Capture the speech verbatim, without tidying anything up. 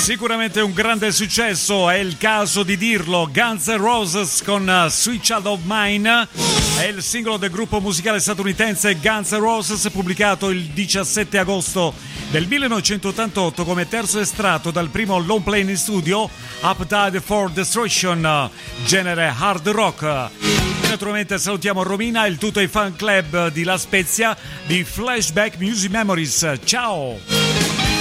Sicuramente un grande successo, è il caso di dirlo. Guns N' Roses con uh, Sweet Child of Mine è il singolo del gruppo musicale statunitense Guns N' Roses, pubblicato il diciassette agosto del millenovecentottantotto come terzo estratto dal primo long play in studio Appetite for Destruction, genere hard rock. Naturalmente salutiamo Romina e il tutto ai fan club di La Spezia di Flashback Music Memories. Ciao!